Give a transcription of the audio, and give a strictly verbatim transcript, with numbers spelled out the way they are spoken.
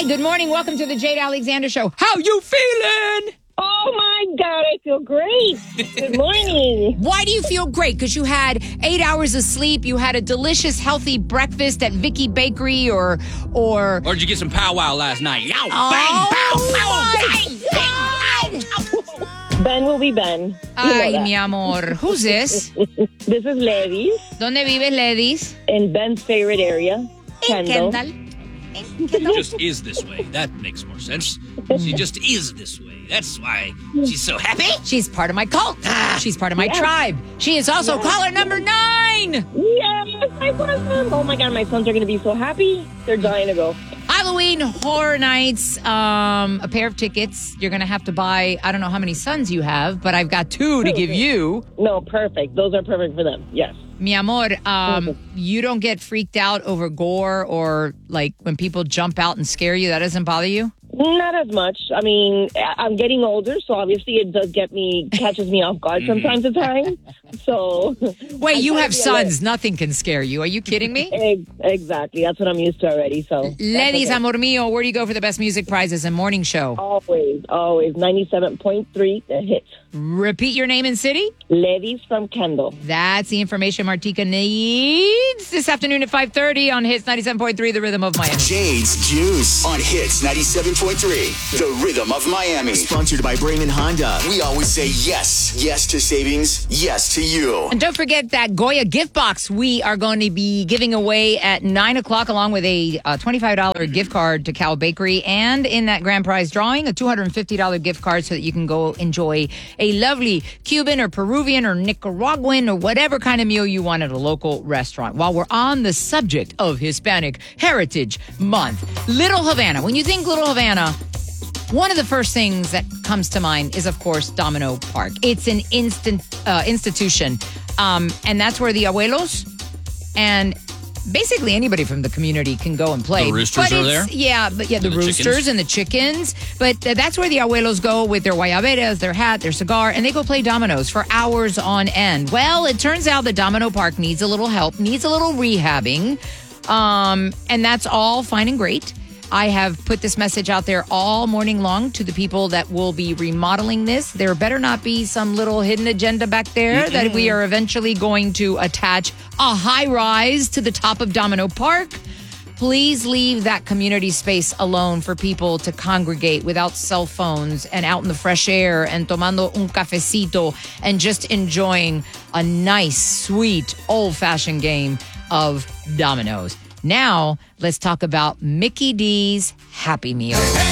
Hi, good morning. Welcome to the Jade Alexander Show. How you feeling? Oh, my God, I feel great. Good morning. Why do you feel great? Because you had eight hours of sleep. You had a delicious, healthy breakfast at Vicky Bakery or... Or, or did you get some powwow last night? Yow, oh, bang, pow, pow, bang, bang. Ben will be Ben. Ay, mi amor. Who's this? This is Ladies. ¿Dónde vives, ladies? In Ben's favorite area, Kendall. Kendall. She just is this way. That makes more sense. She just is this way. That's why she's so happy. She's part of my cult. She's part of my Yes. tribe. She is also Yes. caller number nine. Yes, I love them. Oh, my God, my sons are going to be so happy. They're dying to go. Halloween Horror Nights, um, a pair of tickets. You're going to have to buy, I don't know how many sons you have, but I've got two to give you. No, perfect. Those are perfect for them. Yes. Mi amor, um, you don't get freaked out over gore or like when people jump out and scare you. That doesn't bother you? Not as much. I mean, I- I'm getting older, so obviously it does get me, catches me off guard from time to time. So. Wait, I you try to have be sons. Nothing can scare you. Are you kidding me? Ex- Exactly. That's what I'm used to already. So. that's Ladies, okay. amor mío, where do you go for the best music prizes and morning show? Always, always. ninety-seven point three, the hit. Repeat your name and city. Ladies from Kendall. That's the information Martika needs this afternoon at five thirty on Hits ninety-seven point three, The Rhythm of Miami. Jade's Juice on Hits ninety-seven point three, The Rhythm of Miami. Sponsored by Brayman Honda. We always say yes. Yes to savings. Yes to you. And don't forget that Goya gift box we are going to be giving away at nine o'clock along with a uh, twenty-five dollars gift card to Cow Bakery. And in that grand prize drawing, a two hundred fifty dollars gift card so that you can go enjoy a lovely Cuban or Peruvian or Nicaraguan or whatever kind of meal you want at a local restaurant. While we're on the subject of Hispanic Heritage Month, Little Havana. When you think Little Havana, one of the first things that comes to mind is, of course, Domino Park. It's an instant uh, institution, um, and that's where the abuelos and basically anybody from the community can go and play. The roosters But are it's- there? Yeah, but yeah, the, And the roosters chickens? and the chickens. But uh, that's where the abuelos go with their guayaberas, their hat, their cigar, and they go play dominoes for hours on end. Well, it turns out that Domino Park needs a little help, needs a little rehabbing, um, and that's all fine and great. I have put this message out there all morning long to the people that will be remodeling this. There better not be some little hidden agenda back there that we are eventually going to attach a high rise to the top of Domino Park. Please leave that community space alone for people to congregate without cell phones and out in the fresh air and tomando un cafecito and just enjoying a nice, sweet, old-fashioned game of dominoes. Now, let's talk about Mickey D's Happy Meal.